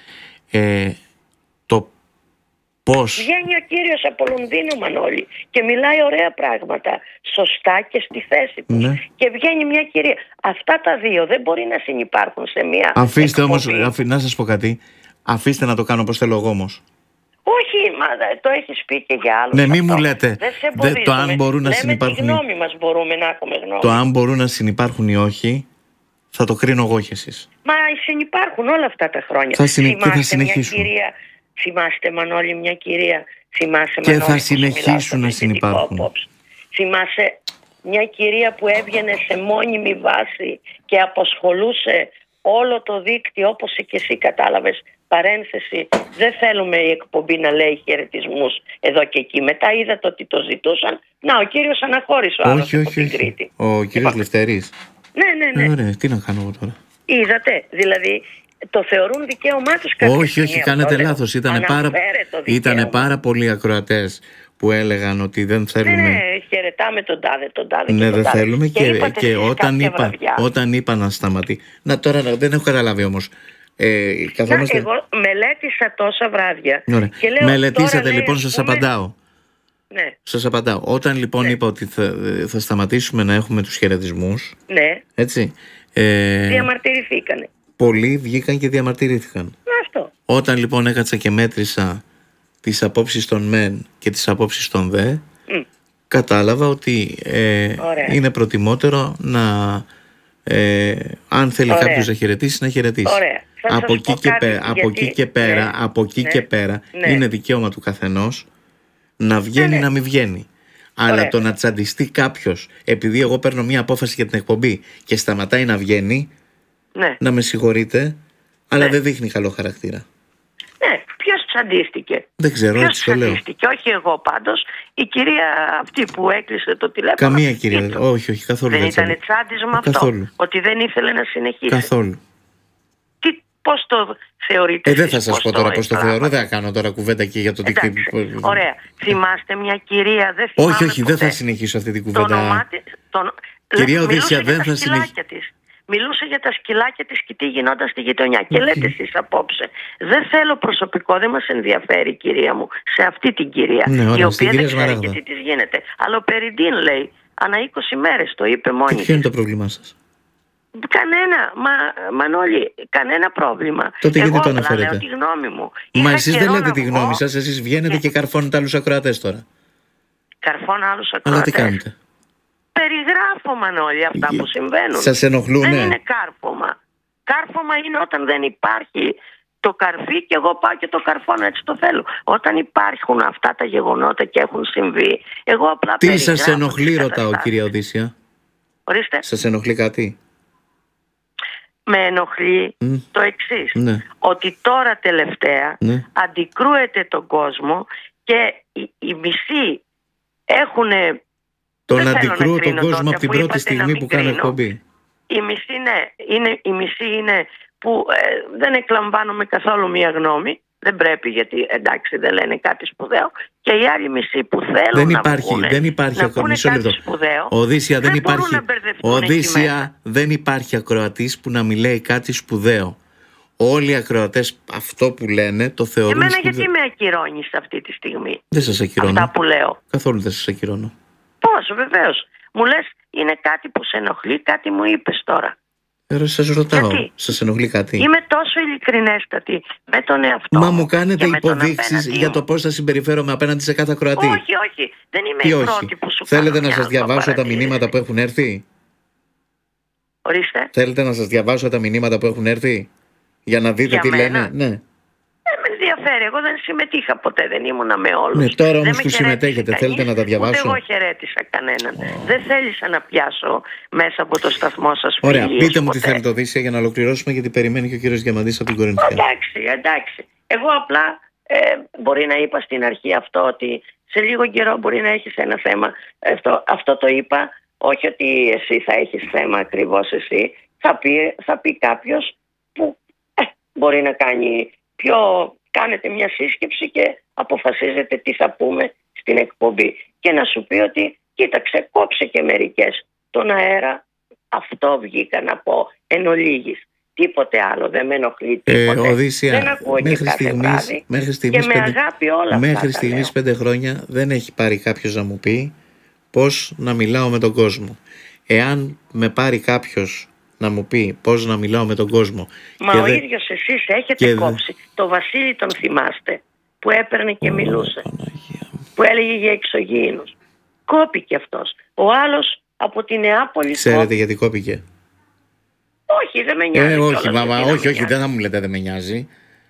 Speaker 2: Το πώς.
Speaker 3: Βγαίνει ο κύριος από Λονδίνο, Μανώλη, και μιλάει ωραία πράγματα. Σωστά και στη θέση του. Ναι. Και βγαίνει μια κυρία. Αυτά τα δύο δεν μπορεί να συνυπάρχουν σε μια.
Speaker 2: Αφήστε όμως, να σας πω κάτι. Αφήστε να το κάνω όπως θέλω εγώ όμως.
Speaker 3: Όχι, μα το έχεις πει και για άλλους.
Speaker 2: Ναι, μη μου λέτε.
Speaker 3: Το αν μπορούν να συνυπάρχουν. Τη γνώμη μας μπορούμε να έχουμε γνώμη.
Speaker 2: Το αν μπορούν να συνυπάρχουν ή όχι, θα το κρίνω εγώ και εσείς.
Speaker 3: Μα συνυπάρχουν όλα αυτά τα χρόνια.
Speaker 2: Θα συνεχίσουν.
Speaker 3: Θυμάστε, Μανώλη, μια κυρία. Θυμάσαι,
Speaker 2: και Μανώλη, θα συνεχίσουν να συνυπάρχουν.
Speaker 3: Θυμάσαι μια κυρία που έβγαινε σε μόνιμη βάση και απασχολούσε όλο το δίκτυο, όπως και εσύ κατάλαβες. Παρένθεση, δεν θέλουμε η εκπομπή να λέει χαιρετισμούς εδώ και εκεί. Μετά είδατε ότι το ζητούσαν. Να, ο κύριος αναχώρησε ο άλλος από την Κρήτη.
Speaker 2: Ο κύριος Λευτέρης.
Speaker 3: Ναι.
Speaker 2: Ωραία, τι να κάνω εγώ τώρα.
Speaker 3: Είδατε, δηλαδή το θεωρούν δικαίωμά τους κάποια στιγμή.
Speaker 2: Όχι, κάνετε λάθος. Ήτανε πάρα πολλοί ακροατές που έλεγαν ότι δεν θέλουμε.
Speaker 3: Ναι, χαιρετάμε τον τάδε.
Speaker 2: Ναι, δεν θέλουμε και όταν είπα να σταματήσει. Να, τώρα δεν έχω καταλάβει όμως.
Speaker 3: Εγώ μελέτησα τόσα βράδια.
Speaker 2: Και λέω, μελετήσατε λοιπόν, σας απαντάω. Ναι. Σας απαντάω. Όταν λοιπόν είπα ότι θα σταματήσουμε να έχουμε τους χαιρετισμούς.
Speaker 3: Ναι.
Speaker 2: Έτσι.
Speaker 3: Διαμαρτυρηθήκανε.
Speaker 2: Πολλοί βγήκαν και διαμαρτυρήθηκαν.
Speaker 3: Αυτό.
Speaker 2: Όταν λοιπόν έκατσα και μέτρησα τις απόψεις των μεν και τις απόψεις των δε, κατάλαβα ότι είναι προτιμότερο να αν θέλει κάποιος να χαιρετήσει, να χαιρετήσει. Από εκεί και πέρα είναι δικαίωμα του καθενός να βγαίνει ή να μην βγαίνει. Αλλά το να τσαντιστεί κάποιος επειδή εγώ παίρνω μια απόφαση για την εκπομπή και σταματάει να βγαίνει, να με συγχωρείτε, αλλά δεν δείχνει καλό χαρακτήρα.
Speaker 3: Ναι, ποιος τσαντίστηκε?
Speaker 2: Δεν ξέρω, έτσι το λέω.
Speaker 3: Όχι εγώ πάντως, η κυρία αυτή που έκλεισε το τηλέφωνο.
Speaker 2: Καμία κυρία, όχι, καθόλου.
Speaker 3: Δεν ήταν τσάντισμα αυτό?
Speaker 2: Καθόλου.
Speaker 3: Ότι δεν ήθελε να συνεχίσει?
Speaker 2: Καθόλου.
Speaker 3: Πώς το θεωρείτε?
Speaker 2: Δεν θα σας πω τώρα πώς το θεωρώ, δεν θα κάνω τώρα κουβέντα και για το τι.
Speaker 3: Ωραία. Θυμάστε μια κυρία,
Speaker 2: όχι, δεν θα συνεχίσω αυτή την κουβέντα. Κυρία Οδύσσια, δεν θα συνεχίσω.
Speaker 3: Μιλούσε για τα σκυλάκια της και τι γινόταν στη γειτονιά. Και λέτε εσείς απόψε, δεν θέλω προσωπικό, δεν μας ενδιαφέρει, κυρία μου, σε αυτή την κυρία, η οποία δεν ξέρει και τι της γίνεται. Αλλά ο Περιντίν λέει, ανά 20 μέρες το είπε μόνη.
Speaker 2: Ποιο είναι το πρόβλημά σας?
Speaker 3: Κανένα, Μανώλη, κανένα πρόβλημα.
Speaker 2: Τότε γιατί το
Speaker 3: αναφέρετε?
Speaker 2: Εγώ
Speaker 3: λέω τη γνώμη μου.
Speaker 2: Μα εσείς δεν λέτε τη γνώμη σας, εσείς βγαίνετε και καρφώνετε άλλους ακροατές τώρα.
Speaker 3: Καρφώνω άλλους ακροατές?
Speaker 2: Αλλά τι κάνετε?
Speaker 3: Περιγράφω, Μανώλη, αυτά που συμβαίνουν.
Speaker 2: Σας ενοχλούνε?
Speaker 3: Δεν είναι κάρφωμα. Κάρφωμα είναι όταν δεν υπάρχει το καρφί και εγώ πάω και το καρφώνω, έτσι το θέλω. Όταν υπάρχουν αυτά τα γεγονότα και έχουν συμβεί, εγώ απλά
Speaker 2: τι σας ενοχλεί, ρωτάω, κυρία Οδύσσια?
Speaker 3: Ορίστε.
Speaker 2: Σας ενοχλεί κάτι?
Speaker 3: με ενοχλεί το εξής, ότι τώρα τελευταία αντικρούεται τον κόσμο και οι μισοί έχουν...
Speaker 2: Τον αντικρούω τον κόσμο από την πρώτη στιγμή που κάνω εκπομπή.
Speaker 3: Οι μισοί είναι που δεν εκλαμβάνουμε καθόλου μία γνώμη. Δεν πρέπει, γιατί εντάξει δεν λένε κάτι σπουδαίο. Και οι άλλοι μισοί που θέλουν
Speaker 2: δεν υπάρχει
Speaker 3: να πούνε κάτι σπουδαίο,
Speaker 2: Οδύσσια, δεν υπάρχει ακροατής που να μιλάει κάτι σπουδαίο. Όλοι οι ακροατές αυτό που λένε το θεωρούν
Speaker 3: σπουδαίο. Γιατί με ακυρώνεις αυτή τη στιγμή?
Speaker 2: Δεν σας ακυρώνω.
Speaker 3: Αυτά που λέω.
Speaker 2: Καθόλου δεν σας ακυρώνω.
Speaker 3: Πώς, βεβαίως. Μου λες είναι κάτι που σε ενοχλεί, κάτι μου είπες τώρα.
Speaker 2: Σας ρωτάω, σας ενοχλεί κάτι?
Speaker 3: Είμαι τόσο ειλικρινέστατη με τον εαυτό μου.
Speaker 2: Μα μου κάνετε υποδείξεις για το πώς θα συμπεριφέρομαι απέναντι σε κάθε ακροατή.
Speaker 3: Όχι, δεν είμαι η πρώτη που σου
Speaker 2: Θέλετε να σας διαβάσω τα μηνύματα που έχουν έρθει?
Speaker 3: Ορίστε.
Speaker 2: Θέλετε να σας διαβάσω τα μηνύματα που έχουν έρθει για να δείτε τι λένε? Ναι.
Speaker 3: Με ενδιαφέρει, εγώ δεν συμμετείχα ποτέ, δεν ήμουνα με όλους.
Speaker 2: Ναι, τώρα όμως που συμμετέχετε, θέλετε να τα διαβάσω?
Speaker 3: Ούτε εγώ χαιρέτησα κανέναν. Δεν θέλησα να πιάσω μέσα από το σταθμό σας.
Speaker 2: Ωραία, πείτε μου τι θέλετε, Οδύσσια, για να ολοκληρώσουμε, γιατί περιμένει και ο κύριος Διαμαντής από την Κορινθία.
Speaker 3: Εντάξει. Εγώ απλά μπορεί να είπα στην αρχή αυτό, ότι σε λίγο καιρό μπορεί να έχεις ένα θέμα. Αυτό το είπα, όχι ότι εσύ θα έχεις θέμα ακριβώς εσύ. Θα πει κάποιος που μπορεί να κάνει κάνετε μια σύσκεψη και αποφασίζετε τι θα πούμε στην εκπομπή. Και να σου πει ότι κοίταξε, κόψε και μερικές τον αέρα. Αυτό βγήκα να πω εν ολίγης. Τίποτε άλλο δεν με ενοχλεί, τίποτε.
Speaker 2: Οδύσσια,
Speaker 3: δεν ακούω και κάθε βράδυ. Και με αγάπη όλα αυτά.
Speaker 2: Μέχρι στιγμής 5 χρόνια δεν έχει πάρει κάποιος να μου πει πώς να μιλάω με τον κόσμο. Εάν με πάρει κάποιος να μου πει πώς να μιλάω με τον κόσμο.
Speaker 3: Μα ο ίδιος εσείς έχετε κόψει. Το Βασίλη τον θυμάστε, που έπαιρνε και μιλούσε. Που έλεγε για εξωγήινους. Κόπηκε αυτός. Ο άλλος από τη Νεάπολη.
Speaker 2: Ξέρετε γιατί κόπηκε?
Speaker 3: Όχι, δεν με νοιάζει.
Speaker 2: Όχι, δεν θα μου λέτε δεν με νοιάζει.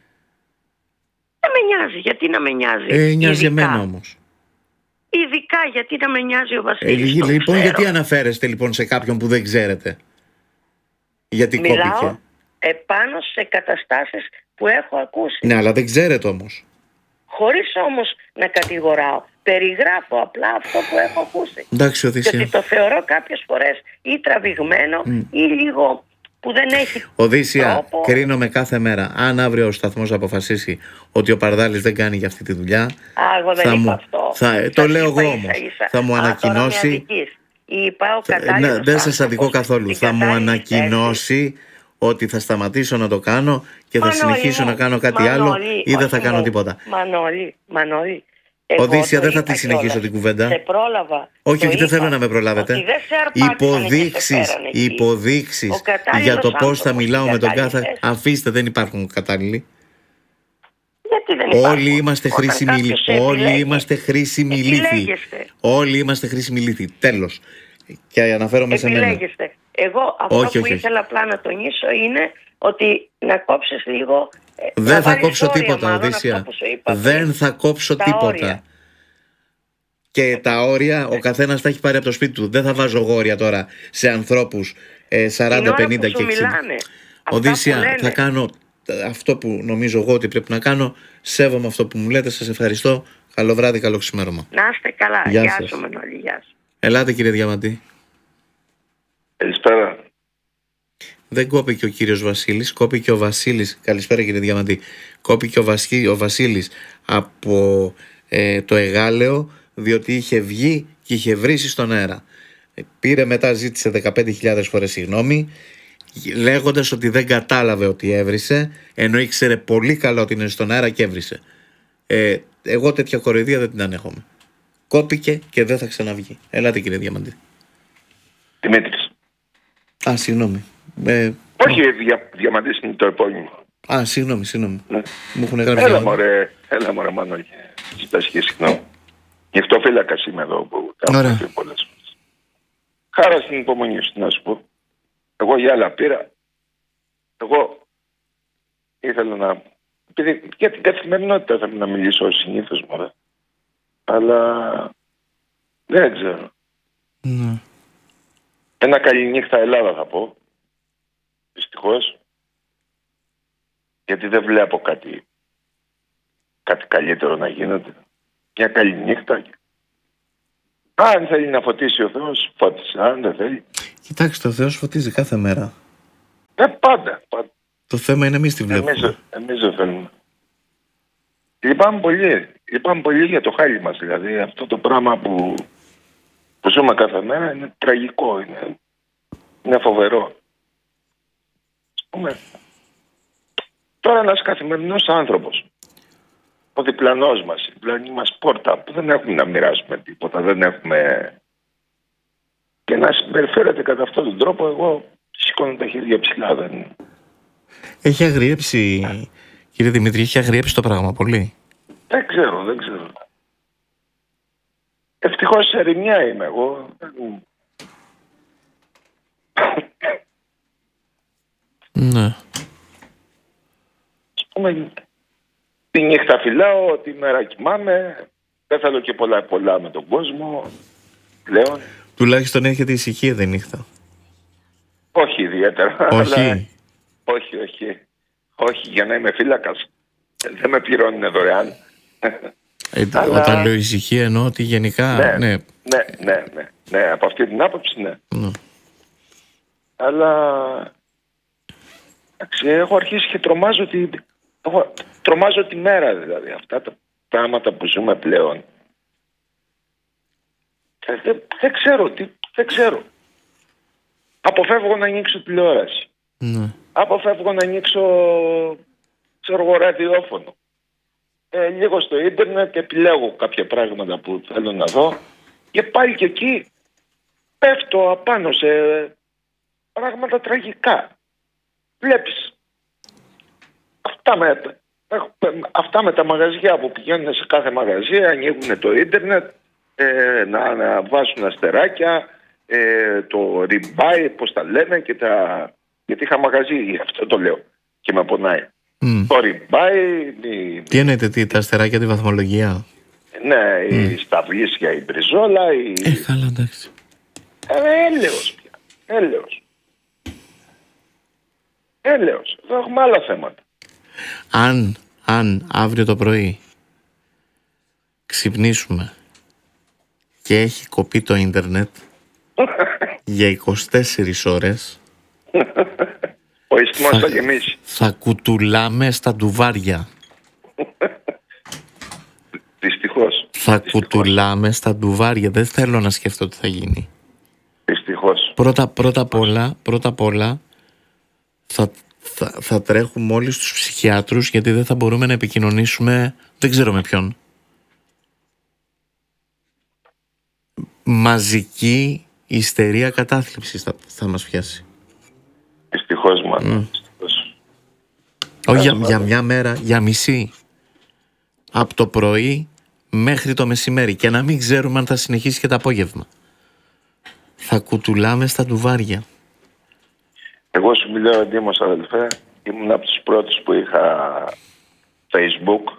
Speaker 3: Δεν με νοιάζει, γιατί να με νοιάζει?
Speaker 2: Νοιάζει εμένα όμως.
Speaker 3: Ειδικά γιατί να με νοιάζει ο Βασίλης.
Speaker 2: Λοιπόν, γιατί αναφέρεστε λοιπόν σε κάποιον που δεν ξέρετε? Γιατί κόπηκε?
Speaker 3: Επάνω σε καταστάσεις που έχω ακούσει.
Speaker 2: Ναι, αλλά δεν ξέρετε όμως.
Speaker 3: Χωρίς όμως να κατηγοράω. Περιγράφω απλά αυτό που έχω ακούσει.
Speaker 2: Εντάξει, Οδύσσια.
Speaker 3: Γιατί το θεωρώ κάποιες φορές ή τραβηγμένο ή λίγο που δεν έχει
Speaker 2: Οδύσσια,
Speaker 3: τρόπο.
Speaker 2: κρίνομαι κάθε μέρα. Αν αύριο ο σταθμός αποφασίσει ότι ο Παρδάλης δεν κάνει για αυτή τη δουλειά,
Speaker 3: εγώ δεν είπα αυτό.
Speaker 2: Το λέω εγώ όμως. Θα μου ανακοινώσει. Δεν σας αδικώ καθόλου. Θα μου ανακοινώσει ότι θα σταματήσω να το κάνω και θα συνεχίσω να κάνω κάτι άλλο ή δεν θα κάνω τίποτα.
Speaker 3: Μανώλη.
Speaker 2: Οδύσσια, δεν θα τη συνεχίσω την κουβέντα.
Speaker 3: Σε πρόλαβα.
Speaker 2: Όχι, δεν θέλω να με προλάβετε. Υποδείξεις για το πώς θα μιλάω με τον κάθε. Αφήστε, δεν υπάρχουν κατάλληλοι. Όλοι είμαστε χρήσιμοι λύθοι. Τέλος. Και αναφέρομαι σε μένα.
Speaker 3: Εγώ αυτό που ήθελα απλά να τονίσω είναι ότι να κόψεις λίγο.
Speaker 2: Δεν θα κόψω τίποτα, Οδύσσια. Δεν θα κόψω τίποτα. Και τα όρια ο καθένας τα έχει πάρει από το σπίτι του. Δεν θα βάζω γόρια τώρα σε ανθρώπους 40, 50 και 60. Οδύσσια, θα κάνω αυτό που νομίζω εγώ ότι πρέπει να κάνω. Σέβομαι αυτό που μου λέτε. Σας ευχαριστώ. Καλό βράδυ, καλό ξημέρωμα.
Speaker 3: Να είστε καλά. Γεια σου, Μανώλη. Γεια σου.
Speaker 2: Ελάτε, κύριε Διαμαντή.
Speaker 4: Καλησπέρα.
Speaker 2: Δεν κόπηκε ο κύριος Βασίλης, κόπηκε ο Βασίλης. Καλησπέρα, κύριε Διαμαντή. Κόπηκε ο Βασίλης από το Εγάλεο, διότι είχε βγει και είχε βρήσει στον αέρα. Πήρε μετά, ζήτησε 15.000 φορές συγγνώμη, λέγοντας ότι δεν κατάλαβε ότι έβρισε, ενώ ήξερε πολύ καλά ότι είναι στον αέρα και έβρισε. Εγώ τέτοια κοροϊδία δεν την ανέχομαι. Κόπηκε και δεν θα ξαναβγεί. Ελάτε, κύριε Διαμαντή.
Speaker 4: Δημήτρης.
Speaker 2: Συγγνώμη.
Speaker 4: Όχι, Διαμαντής είναι το επώνυμο.
Speaker 2: Συγγνώμη. Ναι. Μου έχουν γράψει.
Speaker 4: Έλα μωρέ Μανώλη. Ζητάς και συγγνώμη. Νυχτοφύλακας είμαι εδώ που τα έχω πει πολλές φορές. Χάρα στην υπομονή σου, να σου πω. Εγώ για άλλα πήρα. Εγώ ήθελα να... Για την καθημερινότητα θα να μιλήσω ως συνήθως μωρέ. Αλλά δεν ξέρω.
Speaker 2: Ναι.
Speaker 4: Ένα καληνύχτα Ελλάδα θα πω. Δυστυχώς. δυστυχώς, γιατί δεν βλέπω κάτι καλύτερο να γίνεται. Μια καλή νύχτα. Αν θέλει να φωτίσει ο Θεός, φώτισε. Αν δεν θέλει.
Speaker 2: Κοιτάξτε, ο Θεός φωτίζει κάθε μέρα.
Speaker 4: Πάντα.
Speaker 2: Το θέμα είναι εμείς τι βλέπουμε.
Speaker 4: Εμείς δεν θέλουμε. Λυπάμαι πολύ για το χάλι μας. Δηλαδή αυτό το πράγμα που ζούμε κάθε μέρα είναι τραγικό. Είναι φοβερό. Τώρα ένας καθημερινός άνθρωπος, ο διπλανός μας, η διπλανή μας πόρτα, που δεν έχουμε να μοιράσουμε τίποτα, δεν έχουμε, και να συμπεριφέρεται κατά αυτόν τον τρόπο, εγώ σηκώνω τα χέρια ψηλά.
Speaker 2: Έχει αγριέψει, κύριε Δημήτρη, έχει αγριέψει το πράγμα πολύ.
Speaker 4: Δεν ξέρω. Ευτυχώς σε ερημιά είμαι εγώ.
Speaker 2: Ναι.
Speaker 4: Τη νύχτα φυλάω, τη μέρα κοιμάμαι. Δεν θέλω και πολλά με τον κόσμο πλέον.
Speaker 2: Τουλάχιστον έχετε ησυχία τη νύχτα.
Speaker 4: Όχι ιδιαίτερα.
Speaker 2: Όχι.
Speaker 4: Αλλά... Όχι, για να είμαι φύλακας. Δεν με πληρώνουν δωρεάν.
Speaker 2: Αλλά... Όταν λέω ησυχία εννοώ ότι γενικά...
Speaker 4: Ναι, από αυτή την άποψη ναι. Αλλά... έχω αρχίσει και τρομάζω τη μέρα, δηλαδή. Αυτά τα πράγματα που ζούμε πλέον. Δεν ξέρω. Αποφεύγω να ανοίξω τηλεόραση.
Speaker 2: Ναι.
Speaker 4: Αποφεύγω να ανοίξω ραδιόφωνο. Λίγο στο ίντερνετ επιλέγω κάποια πράγματα που θέλω να δω και πάλι και εκεί πέφτω απάνω σε πράγματα τραγικά. Βλέπεις αυτά με τα μαγαζιά που πηγαίνουν σε κάθε μαγαζί, ανοίγουν το ίντερνετ, να βάζουν αστεράκια, το rebuy, πώς τα λένε, γιατί είχα μαγαζί, αυτό το λέω και με πονάει. Το rebuy...
Speaker 2: Τι εννοείται, τα αστεράκια, τη βαθμολογία?
Speaker 4: Ναι, η σταυλίσια, η μπριζόλα,
Speaker 2: καλά, εντάξει.
Speaker 4: Έλεος πια, έλεος. Εδώ έχουμε άλλα θέματα.
Speaker 2: Αν αύριο το πρωί ξυπνήσουμε και έχει κοπεί το ίντερνετ για 24 ώρες,
Speaker 4: ο ιστιμός θα γεμίσει.
Speaker 2: Θα κουτουλάμε στα ντουβάρια.
Speaker 4: Δυστυχώς.
Speaker 2: Θα κουτουλάμε στα ντουβάρια. Δεν θέλω να σκεφτώ τι θα γίνει.
Speaker 4: Δυστυχώς.
Speaker 2: Πρώτα απ' όλα θα τρέχουμε όλοι στους ψυχιάτρους, γιατί δεν θα μπορούμε να επικοινωνήσουμε, δεν ξέρω με ποιον. Μαζική ιστερία κατάθλιψης θα μας πιάσει.
Speaker 4: Δυστυχώς,
Speaker 2: Όχι για μια μέρα, για μισή. Από το πρωί μέχρι το μεσημέρι, και να μην ξέρουμε αν θα συνεχίσει και το απόγευμα. Θα κουτουλάμε στα ντουβάρια.
Speaker 4: Εγώ σου μιλάω, Δήμος, αδελφέ, ήμουν από τους πρώτους που είχα Facebook.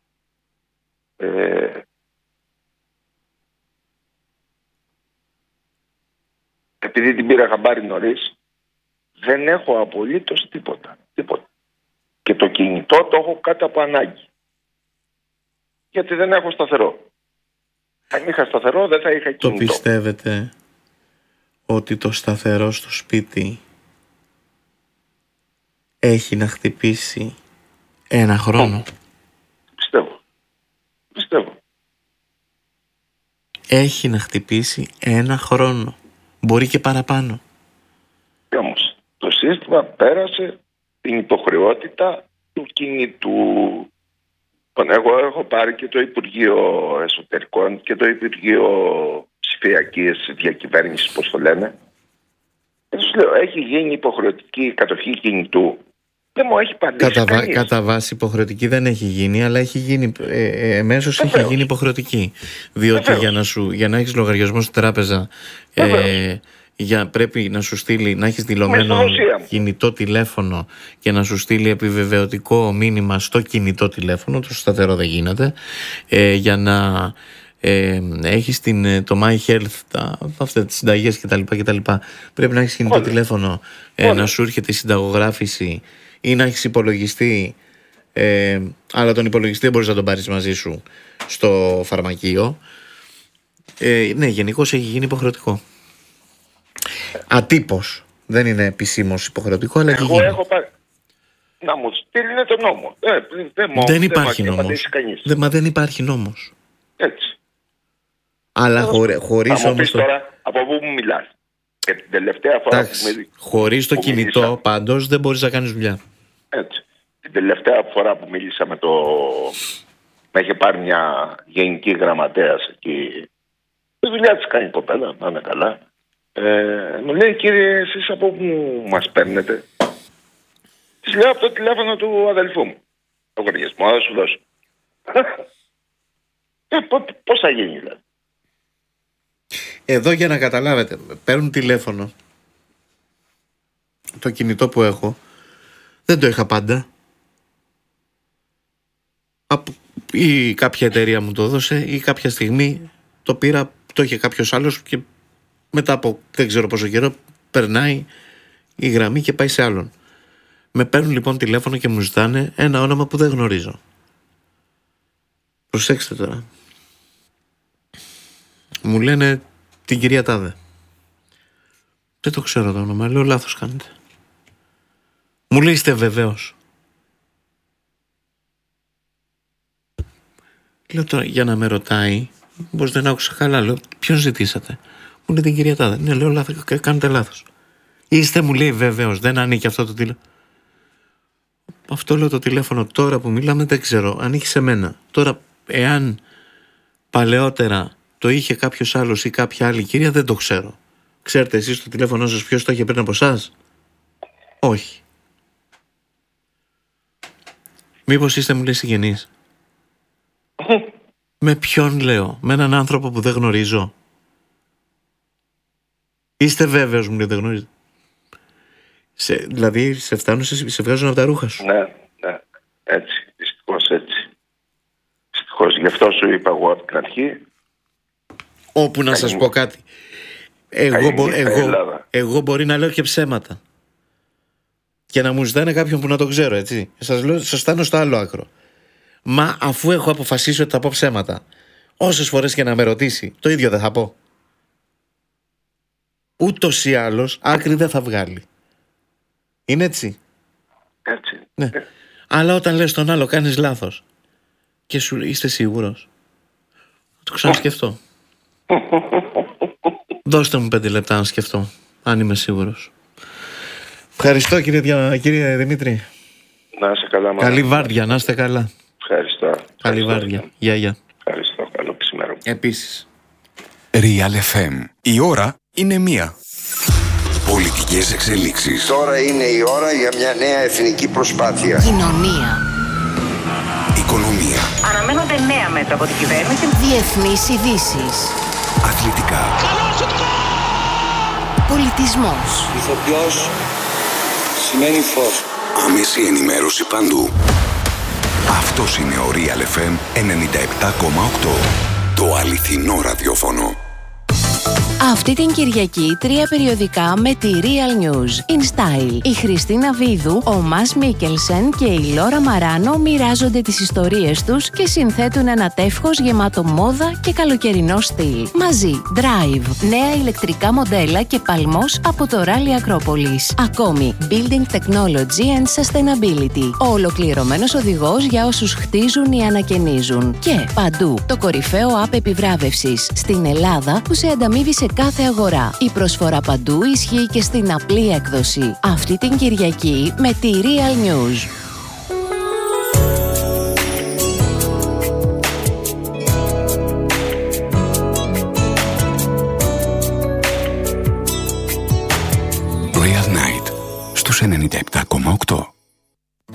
Speaker 4: Επειδή την πήρα χαμπάρι νωρίς, δεν έχω απολύτως τίποτα. Και το κινητό το έχω κάτω από ανάγκη. Γιατί δεν έχω σταθερό. Αν είχα σταθερό δεν θα είχα κινητό.
Speaker 2: Το πιστεύετε ότι το σταθερό στο σπίτι έχει να χτυπήσει 1 χρόνο?
Speaker 4: Πιστεύω.
Speaker 2: Έχει να χτυπήσει 1 χρόνο. Μπορεί και παραπάνω.
Speaker 4: Και όμως το σύστημα πέρασε την υποχρεότητα του κινητού. Εγώ έχω πάρει και το Υπουργείο Εσωτερικών και το Υπουργείο Ψηφιακής Διακυβέρνησης, πώς το λένε. Και τους λέω, έχει γίνει υποχρεωτική η κατοχή κινητού? Δεν μου έχει απαντήσει κανείς.
Speaker 2: Κατά βάση υποχρεωτική δεν έχει γίνει, αλλά έχει γίνει, εμέσως έχει γίνει υποχρεωτική. Διότι για να έχεις λογαριασμό στην τράπεζα, πρέπει να σου στείλει, να έχεις δηλωμένο κινητό τηλέφωνο και να σου στείλει επιβεβαιωτικό μήνυμα στο κινητό τηλέφωνο. Το σταθερό δεν γίνεται. Για να έχεις το My Health, αυτές τις συνταγές κτλ. Πρέπει να έχεις κινητό τηλέφωνο, να σου έρχεται η συνταγογράφηση ή να έχεις υπολογιστή, αλλά τον υπολογιστή δεν μπορείς να τον πάρεις μαζί σου στο φαρμακείο. Ναι, γενικώς έχει γίνει υποχρεωτικό. Ατύπως. Δεν είναι επισήμως υποχρεωτικό, αλλά έχει γίνει.
Speaker 4: Έχω πάρει. Να μου στείλει το νόμο.
Speaker 2: Δεν υπάρχει νόμος. Δεν υπάρχει νόμος.
Speaker 4: Έτσι.
Speaker 2: Αλλά χωρίς
Speaker 4: όμως. Πεις τώρα από πού μου μιλάς. Και την τελευταία φορά
Speaker 2: χωρίς το κινητό μίλησα, πάντως δεν μπορείς να κάνεις δουλειά.
Speaker 4: Έτσι. Την τελευταία φορά που μίλησα με με είχε πάρει μια γενική γραμματέας εκεί. Η δουλειά της κάνει η κοπέλα, να είναι καλά. Μου λέει, κύριε, εσείς από πού μας παίρνετε? Της λέω από το τηλέφωνο του αδελφού μου. Το λογαριασμό, θα σου δώσω. Πώς θα γίνει, δηλαδή?
Speaker 2: Εδώ, για να καταλάβετε, παίρνουν τηλέφωνο. Το κινητό που έχω δεν το είχα πάντα. Ή κάποια εταιρεία μου το έδωσε, ή κάποια στιγμή το πήρα, το είχε κάποιος άλλος και μετά από δεν ξέρω πόσο καιρό περνάει η γραμμή και πάει σε άλλον. Με παίρνουν λοιπόν τηλέφωνο και μου ζητάνε ένα όνομα που δεν γνωρίζω. Προσέξτε τώρα. Μου λένε την κυρία Τάδε. Δεν το ξέρω το όνομα, λέω λάθος κάνετε. Μου λέει, είστε βεβαίως? Λέω τώρα, για να με ρωτάει, πως δεν άκουσα καλά, λέω, ποιον ζητήσατε? Μου λέει την κυρία Τάδε. Ναι, λέω, λάθος, κάνετε λάθος. Είστε, μου λέει, βεβαίως, δεν ανήκει αυτό το τηλέφωνο. Αυτό, λέω, το τηλέφωνο τώρα που μιλάμε δεν ξέρω, ανήκει σε μένα. Τώρα, εάν παλαιότερα το είχε κάποιος άλλος ή κάποια άλλη κυρία, δεν το ξέρω. Ξέρετε εσείς το τηλέφωνο σας ποιος το είχε πριν από εσάς? Όχι. Μήπως είστε, μου λέει, συγγενείς? Με ποιον, λέω? Με έναν άνθρωπο που δεν γνωρίζω? Είστε βέβαιος, μου λέει, δεν γνωρίζω? Δηλαδή σε φτάνουν, σε βγάζουν από τα ρούχα σου.
Speaker 4: Ναι, έτσι, δυστυχώς έτσι. Δυστυχώς, γι' αυτό σου είπα εγώ από την αρχή.
Speaker 2: Όπου να σας πω κάτι, εγώ μπορεί να λέω και ψέματα και να μου ζητάνε κάποιον που να το ξέρω, έτσι. Σας φτάνω στο άλλο άκρο. Μα αφού έχω αποφασίσει ότι θα πω ψέματα, όσες φορές και να με ρωτήσει, το ίδιο δεν θα πω. Ούτως ή άλλως άκρη δεν θα βγάλει. Είναι έτσι?
Speaker 4: Έτσι.
Speaker 2: Ναι. Αλλά όταν λες τον άλλο κάνεις λάθος και σου είστε σίγουρος, θα το ξανασκεφτώ. Δώστε μου 5 λεπτά να σκεφτώ, αν είμαι σίγουρος. Ευχαριστώ, κύριε Δημήτρη.
Speaker 4: Να είσαι καλά, μάνα.
Speaker 2: Καλή βάρδια, να είστε καλά.
Speaker 4: Ευχαριστώ.
Speaker 2: Καλή βάρδια. Γεια.
Speaker 4: Ευχαριστώ. Καλό ξημέρωμα.
Speaker 2: Επίσης.
Speaker 5: Real FM. Η ώρα είναι 1. Πολιτικές εξελίξεις.
Speaker 6: Τώρα είναι η ώρα για μια νέα εθνική προσπάθεια.
Speaker 7: Κοινωνία.
Speaker 5: Οικονομία.
Speaker 7: Αναμένονται νέα μέτρα από την κυβέρνηση. Διεθνείς ειδήσεις.
Speaker 5: Αθλητικά.
Speaker 7: Πολιτισμός.
Speaker 6: Ηθοποιός σημαίνει φως.
Speaker 5: Άμεση ενημέρωση παντού. Αυτός είναι ο Real FM 97,8. Το αληθινό ραδιόφωνο.
Speaker 7: Αυτή την Κυριακή 3 περιοδικά με τη Real News. In Style. Η Χριστίνα Βίδου, ο Μας Μίκελσεν και η Λόρα Μαράνο μοιράζονται τις ιστορίες τους και συνθέτουν ένα τεύχος γεμάτο μόδα και καλοκαιρινό στυλ. Μαζί, Drive, νέα ηλεκτρικά μοντέλα και παλμός από το Rally Acropolis. Ακόμη, Building Technology and Sustainability. Ο ολοκληρωμένος οδηγός για όσους χτίζουν ή ανακαινίζουν. Και παντού, το κορυφαίο app επιβράβευσης στην Ελλάδα που σε ανταμείβει σε κάθε αγορά. Η προσφορά παντού ισχύει και στην απλή έκδοση. Αυτή την Κυριακή με τη Real News.
Speaker 5: Real Night στους 97,8.